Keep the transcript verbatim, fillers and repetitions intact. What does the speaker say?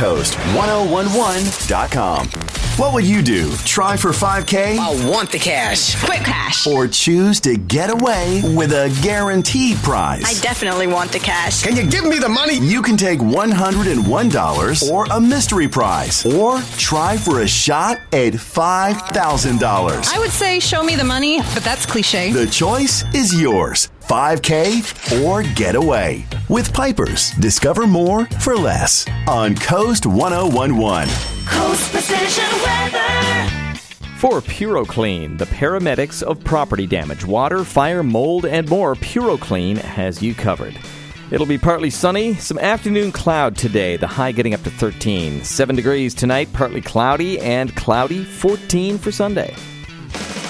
coast ten eleven dot com. What would you do? Try for five K? I want the cash. Quick cash. Or choose to get away with a guaranteed prize? I definitely want the cash. Can you give me the money? You can take one hundred one dollars or a mystery prize. Or try for a shot at five thousand dollars. I would say show me the money, but that's cliche. The choice is yours. five K or get away. With Pipers, discover more for less on Coast ten eleven. Coast Precision Weather. For PuroClean, the paramedics of property damage, water, fire, mold, and more, PuroClean has you covered. It'll be partly sunny, some afternoon cloud today, the high getting up to thirteen. seven degrees tonight, partly cloudy, and cloudy, fourteen for Sunday.